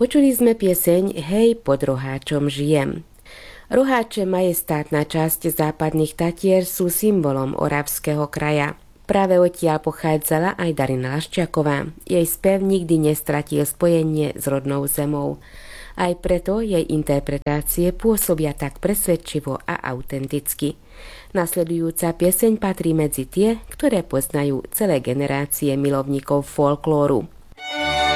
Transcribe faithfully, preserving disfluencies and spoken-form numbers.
Počuli sme pieseň Hej, pod Roháčom žijem. Roháče, majestátna časť západných Tatier, sú symbolom Oravského kraja. Práve odtiaľ pochádzala aj Darina Laščiaková. Jej spev nikdy nestratil spojenie s rodnou zemou. Aj preto jej interpretácie pôsobia tak presvedčivo a autenticky. Nasledujúca pieseň patrí medzi tie, ktoré poznajú celé generácie milovníkov folklóru.